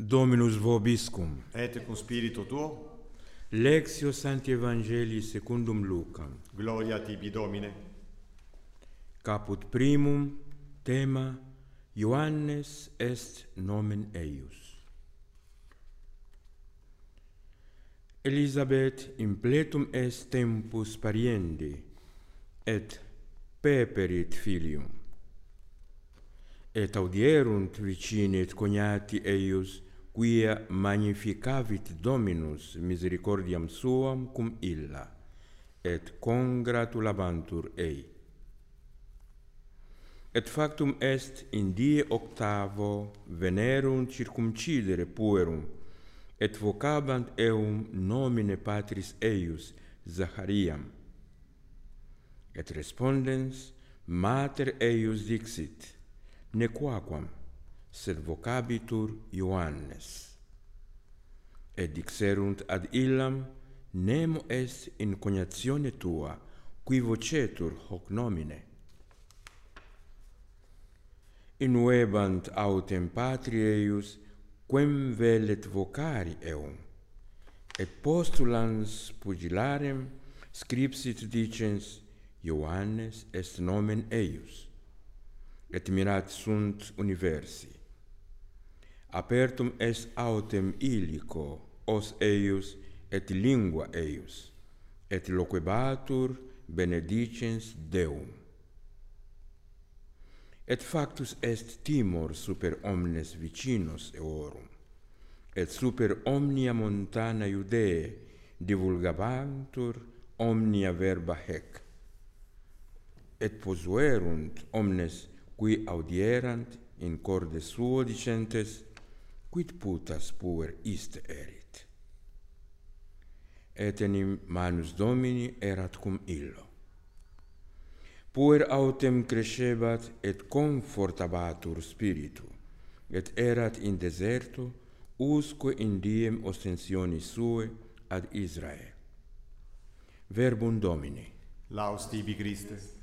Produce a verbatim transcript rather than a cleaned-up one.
Dominus vobiscum. Et cum spiritu tuo, Lectio Sancti Evangelii secundum Lucam. gloria tibi Domine. Caput primum, tema Ioannes est nomen eius. Elisabeth impletum est tempus pariendi, et peperit filium. Et audierunt vicini et cognati eius, quia magnificavit Dominus misericordiam suam cum illa, et congratulabantur ei. Et factum est in die octavo venerunt circumcidere puerum, et vocabant eum nomine patris eius Zachariam. Et respondens mater eius dixit, nequaquam, sed vocabitur Ioannes. Et dixerunt ad illam, nemo est in cognatione tua, qui vocetur hoc nomine. Inuebant autem patri eius, quem velet vocari eum, et postulans pugilarem scripsit dicens, Ioannes est nomen eius, et mirat sunt universi. Apertum est autem illico, os eius, et lingua eius, et loquebatur benedicens Deum. Et factus est timor super omnes vicinos eorum, et super omnia montana Iudee divulgabantur omnia verba hec. Et posuerunt omnes qui audierant in corde suo dicentes, quid putas puer iste erit? Et enim manus Domini erat cum illo. Puer autem crescebat et confortabatur spiritu, et erat in deserto, usque in diem ostensionis sue ad Israel. Verbum Domini. Laus tibi Christe.